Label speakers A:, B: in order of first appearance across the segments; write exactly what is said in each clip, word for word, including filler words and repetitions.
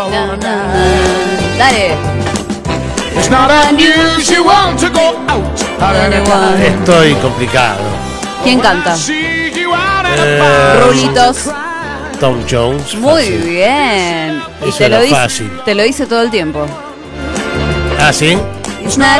A: No, no. Dale.
B: It's not unusual to go out at any time.
C: Estoy complicado.
A: ¿Quién canta?
B: See you out and
C: Eh,
B: about.
A: Rulitos.
C: Tom Jones.
A: Muy
C: fácil.
A: bien. Y
C: Eso
A: te lo,
C: era
A: dice,
C: fácil.
A: te lo dice todo el tiempo.
C: Ah, ¿sí?
A: It's not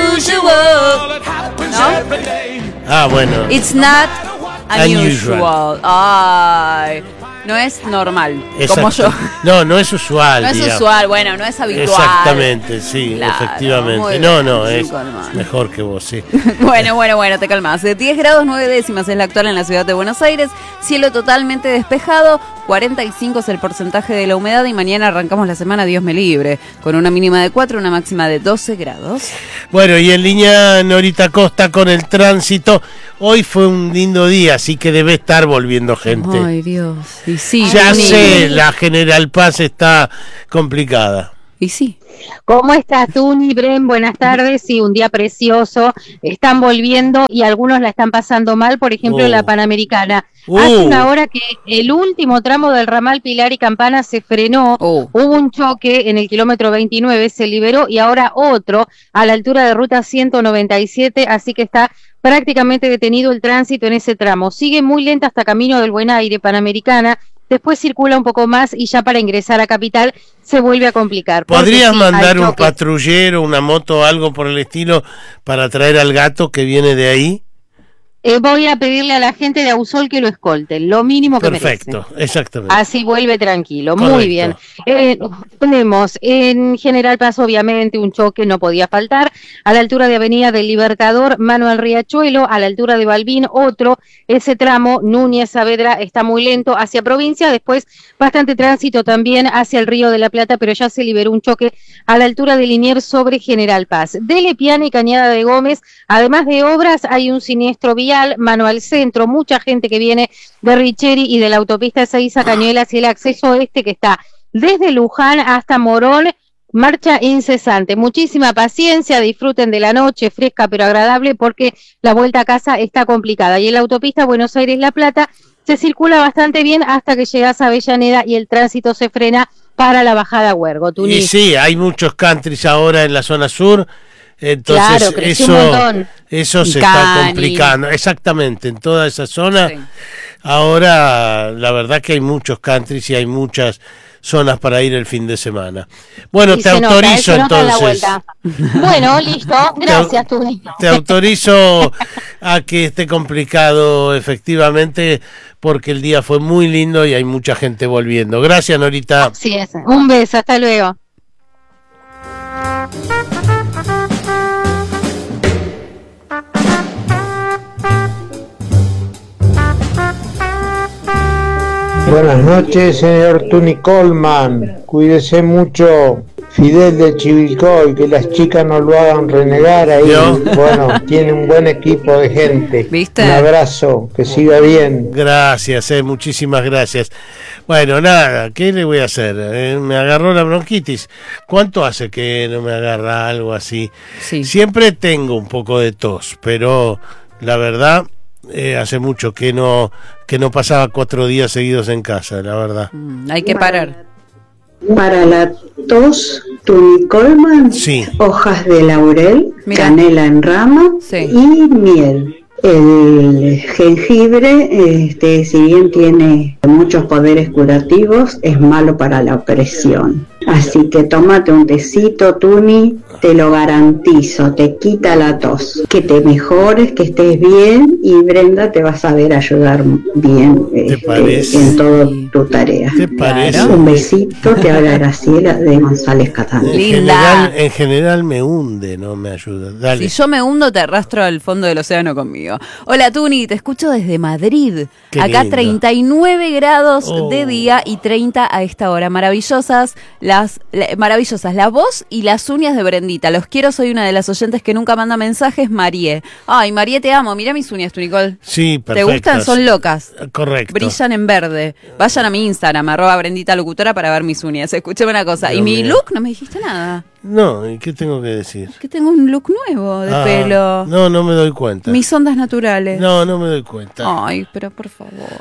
A: unusual.
B: It happens
A: ¿No?
B: every day.
C: Ah, bueno.
A: It's not
C: Unusual.
A: unusual. Ay, no es normal. Como
C: Exacto.
A: yo.
C: No, no es usual.
A: No es
C: digamos.
A: usual, bueno, no es habitual.
C: Exactamente, sí,
A: Claro, muy
C: efectivamente.
A: bien.
C: No, no, es
A: Nunca más.
C: mejor que vos, sí.
A: Bueno, bueno, bueno, te calmas. diez grados nueve décimas es la actual en la ciudad de Buenos Aires. Cielo totalmente despejado. cuarenta y cinco es el porcentaje de la humedad. Y mañana arrancamos la semana, Dios me libre. Con una mínima de cuatro, una máxima de doce grados.
C: Bueno, y en línea Norita Costa con el tránsito. Hoy fue un lindo día, así que debe estar volviendo gente.
A: Ay, Dios. Y sí.
C: Ya
A: Tuni.
C: sé, la General Paz está complicada.
A: Y sí.
D: ¿Cómo estás, Tuni, Bren? Buenas tardes. Sí, un día precioso. Están volviendo y algunos la están pasando mal, por ejemplo,
C: Uh.
D: la Panamericana.
C: Uh.
D: Hace una hora que el último tramo del ramal Pilar y Campana se frenó.
A: Uh.
D: Hubo un choque en el kilómetro veintinueve, se liberó, y ahora otro a la altura de ruta ciento noventa y siete, así que está prácticamente detenido el tránsito en ese tramo. Sigue muy lenta hasta Camino del Buen Aire, Panamericana. Después circula un poco más y ya para ingresar a Capital se vuelve a complicar. porque
C: ¿Podrías
D: sí,
C: mandar
D: hay
C: un
D: choques.
C: patrullero, una moto o algo por el estilo para traer al gato que viene de ahí?
D: Eh, voy a pedirle a la gente de Ausol que lo escolten, lo mínimo que
C: Perfecto,
D: merece.
C: exactamente.
D: Así vuelve tranquilo,
C: Correcto.
D: muy bien. Eh, tenemos en General Paz, obviamente, un choque no podía faltar, a la altura de Avenida del Libertador, Manuel Riachuelo, a la altura de Balbín, otro, ese tramo, Núñez Saavedra, está muy lento hacia provincia, después bastante tránsito también hacia el Río de la Plata, pero ya se liberó un choque a la altura de Liniers sobre General Paz. De Lepiana y Cañada de Gómez, además de obras, hay un siniestro vial, mano al centro, mucha gente que viene de Richeri y de la autopista Ezeiza Cañuelas y el acceso este que está desde Luján hasta Morón, marcha incesante. Muchísima paciencia, disfruten de la noche fresca pero agradable porque la vuelta a casa está complicada. Y en la autopista Buenos Aires-La Plata se circula bastante bien hasta que llegas a Avellaneda y el tránsito se frena para la bajada a Huergo. Tuni.
C: Y sí, hay muchos countries ahora en la zona sur. Entonces
D: Claro, creció
C: eso,
D: un montón.
C: eso se
A: Cani.
C: está complicando, exactamente, en toda esa zona.
A: Sí.
C: Ahora la verdad que hay muchos countries y hay muchas zonas para ir el fin de semana. Bueno,
D: Y
C: te
D: se nota,
C: autorizo
D: eh, se nota en la
C: entonces.
D: vuelta. Bueno, listo, gracias, Tuni.
C: Te autorizo a que esté complicado efectivamente porque el día fue muy lindo y hay mucha gente volviendo. Gracias, Norita.
D: Así es. Un beso, hasta luego.
E: Buenas noches, señor Tuni Coleman. Cuídese mucho, Fidel de Chivilcoy, que las chicas no lo hagan renegar ahí.
C: ¿Yo?
E: Bueno, tiene un buen equipo de gente.
A: ¿Viste?
E: Un abrazo, que siga bien.
C: Gracias, eh, muchísimas gracias. Bueno, nada, ¿qué le voy a hacer? Eh, me agarró la bronquitis. ¿Cuánto hace que no me agarra algo así?
A: Sí.
C: Siempre tengo un poco de tos, pero la verdad, eh, hace mucho que no, que no pasaba cuatro días seguidos en casa, la verdad.
A: Mm, hay que parar.
F: Para la tos, Tuni Coleman,
C: Sí.
F: hojas de laurel,
A: Mira.
F: canela en rama
A: Sí.
F: y miel. El jengibre, este, si bien tiene muchos poderes curativos, es malo para la presión. Así que tómate un tecito, Tuni, te lo garantizo, te quita la tos. Que te mejores, que estés bien y Brenda te va a saber ayudar bien este,
C: parece?
F: en toda tu tarea.
C: ¿Te parece?
F: Un besito, te habla Graciela de González
C: En
F: Catán.
A: Linda.
C: general, en general me hunde, no me ayuda. Dale.
A: Si yo me hundo, te arrastro al fondo del océano conmigo. Hola, Tuni, te escucho desde Madrid.
C: Qué
A: Acá
C: lindo.
A: treinta y nueve grados
C: Oh.
A: de día y treinta a esta hora. Maravillosas las la- maravillosas la voz y las uñas de Brendita. Los quiero, soy una de las oyentes que nunca manda mensajes, Marie. Ay, Marie, te amo. Mira mis uñas, tu Nicole.
C: Sí,
A: ¿Te
C: perfecto.
A: gustan? Son locas.
C: Correcto.
A: Brillan en verde. Vayan a mi Instagram, arroba Brendita Locutora, para ver mis uñas. Escúchame una cosa.
C: Dios
A: y mi
C: mío.
A: look, no me dijiste nada.
C: No, ¿y qué tengo que decir?
A: Que tengo un look nuevo de
C: Ah,
A: pelo.
C: No, no me doy cuenta.
A: Mis ondas naturales.
C: No, no me doy cuenta.
A: Ay, pero por favor.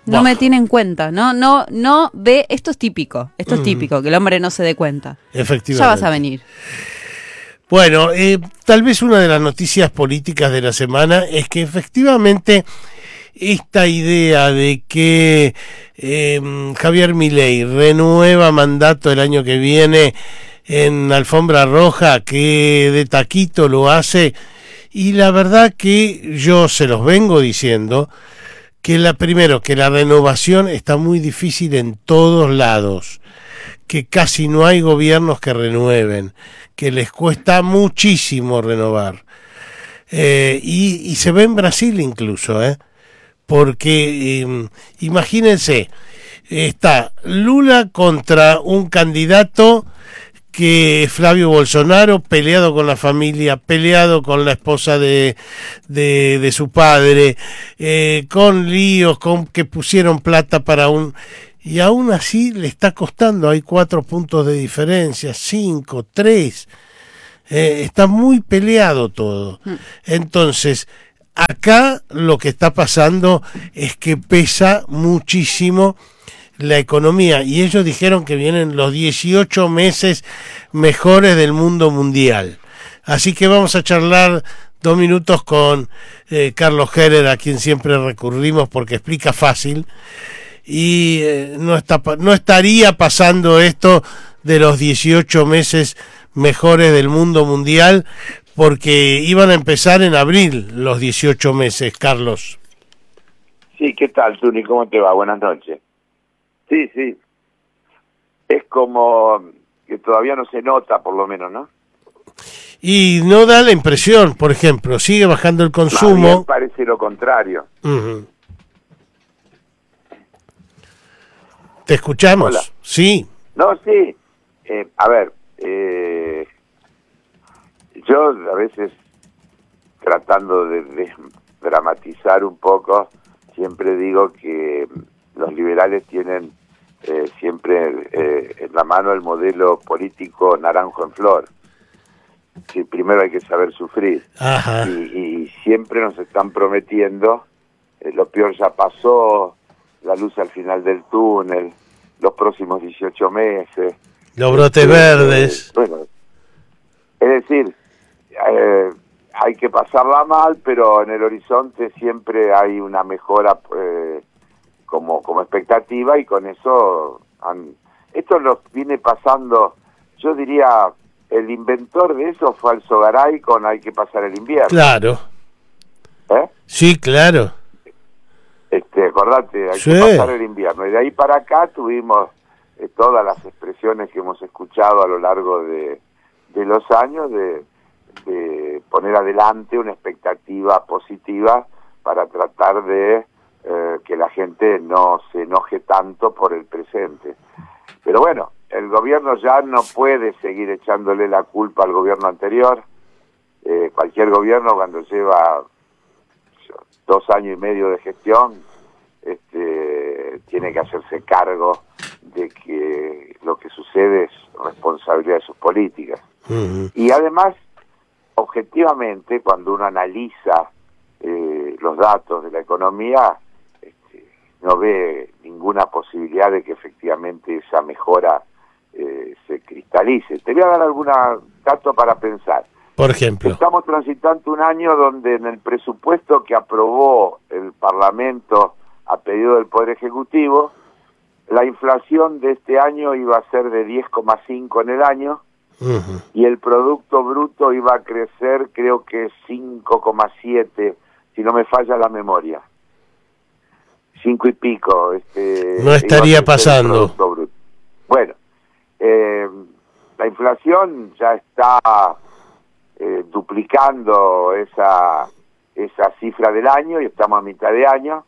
A: No
C: Bah.
A: me tiene en cuenta, no, no, no ve, esto es típico, esto es
C: Mm.
A: típico, que el hombre no se dé cuenta.
C: Efectivamente.
A: Ya vas a venir.
C: Bueno, eh, tal vez una de las noticias políticas de la semana es que efectivamente esta idea de que eh, Javier Milei renueva mandato el año que viene en Alfombra Roja, que de taquito lo hace, y la verdad que yo se los vengo diciendo, que la primero, que la renovación está muy difícil en todos lados, que casi no hay gobiernos que renueven, que les cuesta muchísimo renovar. Eh, y, y se ve en Brasil incluso, ¿eh? Porque eh, imagínense, está Lula contra un candidato que es Flavio Bolsonaro, peleado con la familia, peleado con la esposa de, de, de su padre, eh, con líos, con que pusieron plata para un... Y aún así le está costando, hay cuatro puntos de diferencia, cinco, tres, eh, está muy peleado todo. Entonces, acá lo que está pasando es que pesa muchísimo la economía, y ellos dijeron que vienen los dieciocho meses mejores del mundo mundial. Así que vamos a charlar dos minutos con eh, Carlos Herer, a quien siempre recurrimos porque explica fácil, y eh, no, está, no estaría pasando esto de los dieciocho meses mejores del mundo mundial, porque iban a empezar en abril los dieciocho meses, Carlos.
G: Sí, ¿qué tal, Tuni? ¿Cómo te va? Buenas noches. Sí, sí. Es como que todavía no se nota, por lo menos, ¿no?
C: Y no da la impresión, por ejemplo, sigue bajando el
G: Más bien
C: consumo.
G: parece lo contrario.
C: Uh-huh. ¿Te escuchamos?
G: Hola.
C: Sí.
G: No, sí. Eh, a ver, eh, yo a veces, tratando de, de dramatizar un poco, siempre digo que los liberales tienen eh, siempre eh, en la mano el modelo político naranjo en flor. Que primero hay que saber sufrir.
C: Ajá.
G: Y, y siempre nos están prometiendo, eh, lo peor ya pasó, la luz al final del túnel, los próximos dieciocho meses.
C: Los brotes
G: Eh,
C: verdes.
G: eh, bueno, es decir, eh, hay que pasarla mal, pero en el horizonte siempre hay una mejora eh, como como expectativa, y con eso han, esto lo viene pasando, yo diría, el inventor de eso fue Alzogaray con Hay que pasar el invierno.
C: Claro.
G: ¿Eh?
C: Sí, claro.
G: Este, acordate, hay
C: Sí.
G: que pasar el invierno. Y de ahí para acá tuvimos eh, todas las expresiones que hemos escuchado a lo largo de, de los años de, de poner adelante una expectativa positiva para tratar de eh, que la gente no se enoje tanto por el presente. Pero bueno, el gobierno ya no puede seguir echándole la culpa al gobierno anterior. Eh, cualquier gobierno, cuando lleva dos años y medio de gestión, este, tiene que hacerse cargo de que lo que sucede es responsabilidad de sus políticas.
C: Uh-huh.
G: Y además, objetivamente, cuando uno analiza eh, los datos de la economía, este, no ve ninguna posibilidad de que efectivamente esa mejora eh, se cristalice. Te voy a dar algún dato para pensar.
C: Por ejemplo.
G: Estamos transitando un año donde en el presupuesto que aprobó el Parlamento a pedido del Poder Ejecutivo, la inflación de este año iba a ser de diez coma cinco en el año,
C: Uh-huh.
G: y el Producto Bruto iba a crecer, creo que cinco coma siete, si no me falla la memoria. Cinco y pico. Este,
C: No estaría
G: iba a crecer el
C: pasando.
G: Producto Bruto. Bueno, eh, la inflación ya está eh, duplicando esa, esa cifra del año, y estamos a mitad de año,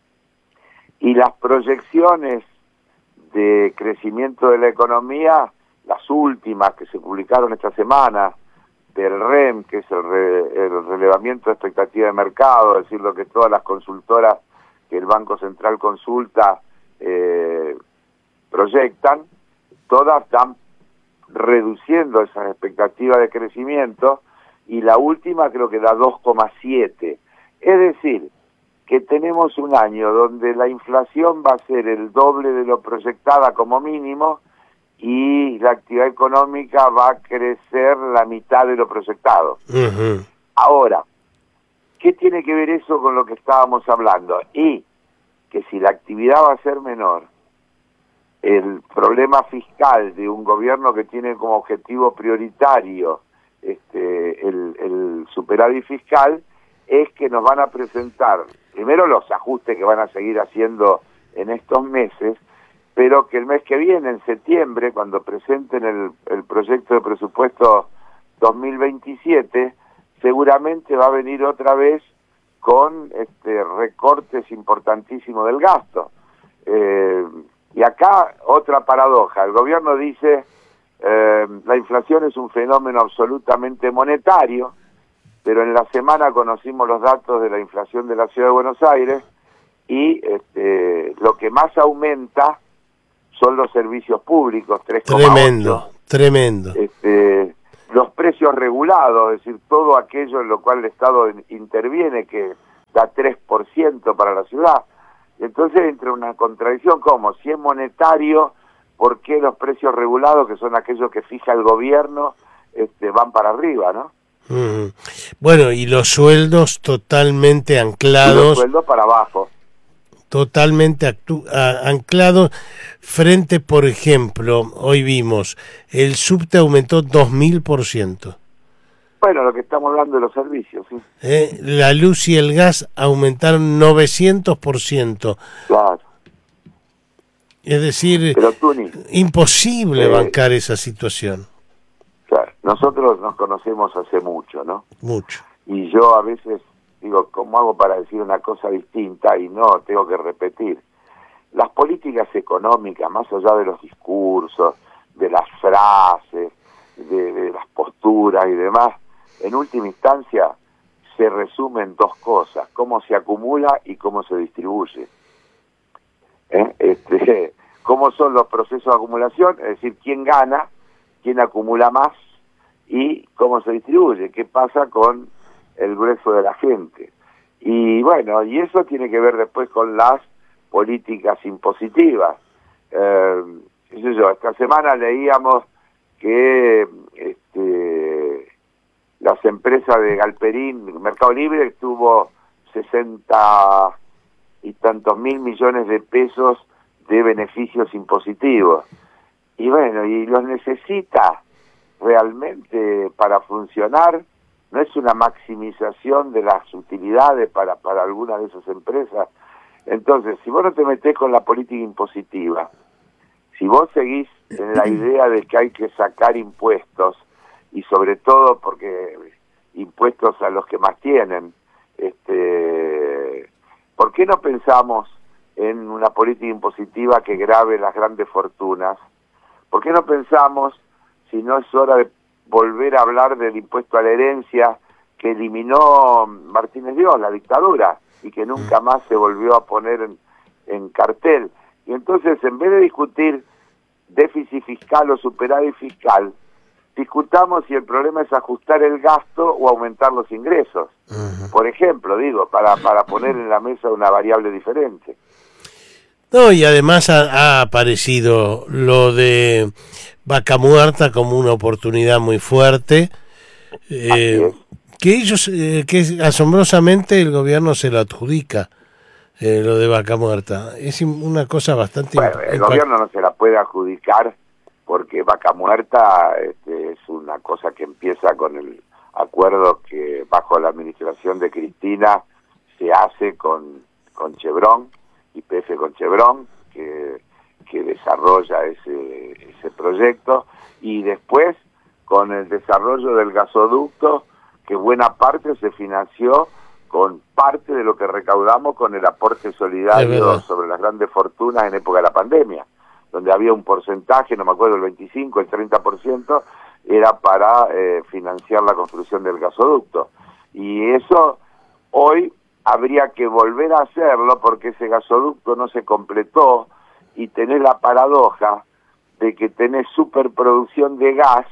G: y las proyecciones de crecimiento de la economía, las últimas que se publicaron esta semana, del R E M, que es el, re, el relevamiento de expectativa de mercado, es decir, lo que todas las consultoras que el Banco Central consulta eh, proyectan, todas están reduciendo esas expectativas de crecimiento, y la última creo que da dos coma siete. Es decir, que tenemos un año donde la inflación va a ser el doble de lo proyectada como mínimo y la actividad económica va a crecer la mitad de lo proyectado.
C: Uh-huh.
G: Ahora, ¿qué tiene que ver eso con lo que estábamos hablando? Y que si la actividad va a ser menor, el problema fiscal de un gobierno que tiene como objetivo prioritario este, el, el superávit fiscal es que nos van a presentar primero los ajustes que van a seguir haciendo en estos meses, pero que el mes que viene, en septiembre, cuando presenten el, el proyecto de presupuesto dos mil veintisiete, seguramente va a venir otra vez con este, recortes importantísimos del gasto. Eh, y acá otra paradoja, el gobierno dice eh, la inflación es un fenómeno absolutamente monetario, pero en la semana conocimos los datos de la inflación de la Ciudad de Buenos Aires y este, lo que más aumenta son los servicios públicos, tres coma ocho.
C: Tremendo, tremendo.
G: Este, los precios regulados, es decir, todo aquello en lo cual el Estado interviene, que da tres por ciento para la ciudad. Entonces entra una contradicción, como si es monetario, ¿por qué los precios regulados, que son aquellos que fija el gobierno, este, van para arriba, ¿no?
C: Mm. Bueno, y los sueldos totalmente anclados.
G: Y los sueldos para abajo.
C: Totalmente actu a, anclados frente, por ejemplo, hoy vimos, el subte aumentó dos mil por ciento.
G: Bueno, lo que estamos hablando de los servicios, sí.
C: Eh, la luz y el gas aumentaron novecientos por ciento.
G: Claro.
C: Es decir,
G: Pero, Tuni,
C: imposible
G: eh,
C: bancar esa situación.
G: Claro, nosotros nos conocemos hace mucho, ¿no?
C: Mucho.
G: Y yo a veces digo, ¿cómo hago para decir una cosa distinta? Y no, tengo que repetir. Las políticas económicas, más allá de los discursos, de las frases, de, de las posturas y demás, en última instancia se resumen en dos cosas: cómo se acumula y cómo se distribuye. ¿Eh? Este, cómo son los procesos de acumulación, es decir, quién gana, quién acumula más, y cómo se distribuye, qué pasa con el grueso de la gente. Y bueno, y eso tiene que ver después con las políticas impositivas. Eh, qué sé yo, esta semana leíamos que este, las empresas de Galperín, Mercado Libre, tuvo sesenta y tantos mil millones de pesos de beneficios impositivos. Y bueno, y los necesita realmente para funcionar. No es una maximización de las utilidades para, para alguna de esas empresas. Entonces, si vos no te metés con la política impositiva, si vos seguís en la idea de que hay que sacar impuestos, y sobre todo porque impuestos a los que más tienen, este, ¿por qué no pensamos en una política impositiva que grave las grandes fortunas? ¿Por qué no pensamos, si no es hora de volver a hablar del impuesto a la herencia que eliminó Martínez Dios, la dictadura, y que nunca más se volvió a poner en, en cartel? Y entonces, en vez de discutir déficit fiscal o superávit fiscal, discutamos si el problema es ajustar el gasto o aumentar los ingresos. Uh-huh. Por ejemplo, digo, para, para poner en la mesa una variable diferente.
C: No, y además ha, ha aparecido lo de Vaca Muerta como una oportunidad muy fuerte, eh, que ellos, eh, que asombrosamente el gobierno se lo adjudica, eh, lo de Vaca Muerta. Es una cosa bastante...
G: Bueno, el gobierno no se la puede adjudicar porque Vaca Muerta este, es una cosa que empieza con el acuerdo que bajo la administración de Cristina se hace con, con Chevron, Y P F con Chevron, que, que desarrolla ese, ese proyecto, y después con el desarrollo del gasoducto, que buena parte se financió con parte de lo que recaudamos con el aporte solidario sobre las grandes fortunas en época de la pandemia, donde había un porcentaje, no me acuerdo, el veinticinco, el treinta por ciento, era para eh, financiar la construcción del gasoducto. Y eso hoy habría que volver a hacerlo porque ese gasoducto no se completó, y tenés la paradoja de que tenés superproducción de gas,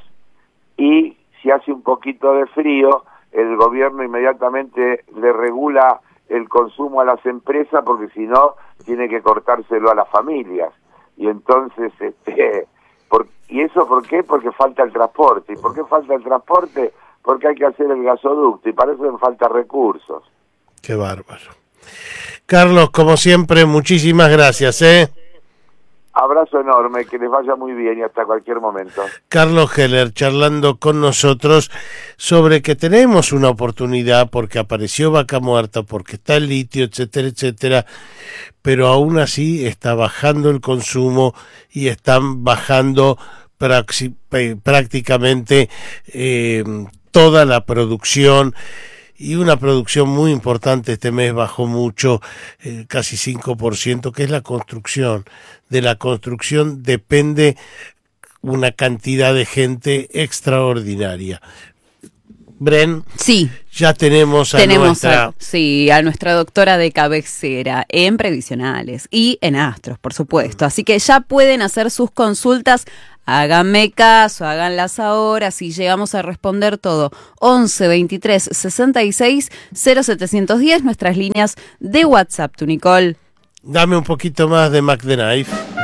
G: y si hace un poquito de frío, el gobierno inmediatamente le regula el consumo a las empresas, porque si no, tiene que cortárselo a las familias. Y entonces, este, por, ¿y eso por qué? Porque falta el transporte. ¿Y por qué falta el transporte? Porque hay que hacer el gasoducto, y para eso le falta recursos.
C: Qué bárbaro. Carlos, como siempre, muchísimas gracias, ¿eh?
G: Abrazo enorme, que les vaya muy bien y hasta cualquier momento.
C: Carlos Heller charlando con nosotros sobre que tenemos una oportunidad porque apareció Vaca Muerta, porque está el litio, etcétera, etcétera, pero aún así está bajando el consumo y están bajando praxi- prácticamente eh, toda la producción. Y una producción muy importante este mes bajó mucho, eh, casi cinco por ciento, que es la construcción. De la construcción depende una cantidad de gente extraordinaria. Bren,
A: sí,
C: ya tenemos a
A: tenemos
C: nuestra...
A: a, sí, a nuestra doctora de cabecera en previsionales y en astros, por supuesto. Así que ya pueden hacer sus consultas. Háganme caso, háganlas ahora, si llegamos a responder todo. once veintitrés sesenta y seis cero setecientos diez, nuestras líneas de WhatsApp, tu Nicole.
C: Dame un poquito más de Mac the Knife.